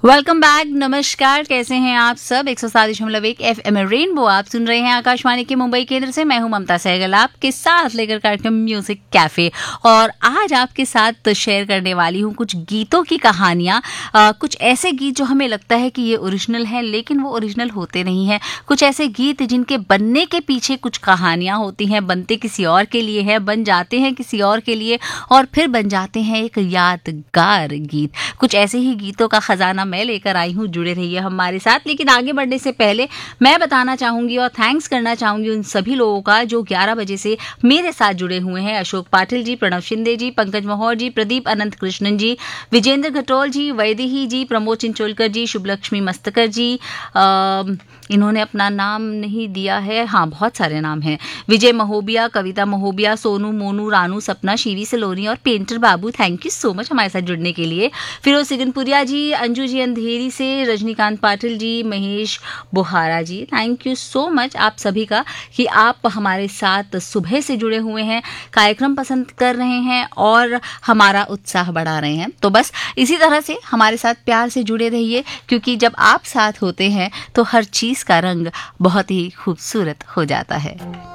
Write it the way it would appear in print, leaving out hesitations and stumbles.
Welcome back. नमस्कार, कैसे हैं आप सब। 107.1 FM रेनबो आप सुन रहे हैं आकाशवाणी के मुंबई केंद्र से। मैं हूं ममता सहगल आपके साथ लेकर कार्यक्रम म्यूजिक कैफे, और आज आपके साथ शेयर करने वाली हूं कुछ गीतों की कहानियां। कुछ ऐसे गीत जो हमें लगता है कि ये ओरिजिनल हैं, लेकिन वो ओरिजिनल होते नहीं हैं। कुछ ऐसे गीत जिनके बनने के पीछे कुछ कहानियां होती हैं, बनते किसी और के लिए है, बन जाते हैं किसी और के लिए, और फिर बन जाते हैं एक यादगार गीत। कुछ ऐसे ही गीतों का खजाना मैं लेकर आई हूँ, जुड़े रहिए हमारे साथ। लेकिन आगे बढ़ने से पहले मैं बताना चाहूंगी और थैंक्स करना चाहूंगी उन सभी लोगों का जो 11 बजे से मेरे साथ जुड़े हुए हैं। अशोक पाटिल जी, प्रणव शिंदे जी, पंकज मोहर जी, प्रदीप अनंत कृष्णन जी, विजेंद्र घटोल जी, वैदेही जी, प्रमोद चिंचोलकर जी, शुभलक्ष्मी मस्तकर जी, इन्होंने अपना नाम नहीं दिया है, हाँ बहुत सारे नाम हैं, विजय महोबिया, कविता महोबिया, सोनू, मोनू, रानू, सपना, शीवी सलोनी और painter Babu. Thank you so much हमारे साथ जुड़ने के लिए। फिरोज सिगनपुरिया जी, अंजू जी अंधेरी से, रजनीकांत पाटिल जी, महेश बुहारा जी, थैंक यू सो मच आप सभी का कि आप हमारे साथ सुबह से जुड़े हुए हैं, कार्यक्रम पसंद कर रहे हैं और हमारा उत्साह बढ़ा रहे हैं। तो बस इसी तरह से हमारे साथ प्यार से जुड़े रहिए, क्योंकि जब आप साथ होते हैं तो हर चीज का रंग बहुत ही खूबसूरत हो जाता है।